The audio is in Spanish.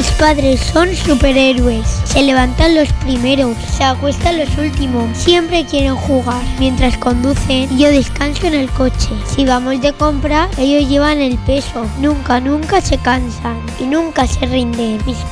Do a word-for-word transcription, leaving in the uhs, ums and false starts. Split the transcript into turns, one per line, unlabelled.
Mis padres son superhéroes. Se levantan los primeros, se acuestan los últimos. Siempre quieren jugar mientras conducen y yo descanso en el coche. Si vamos de compra, ellos llevan el peso. Nunca, nunca se cansan y nunca se rinden. Mis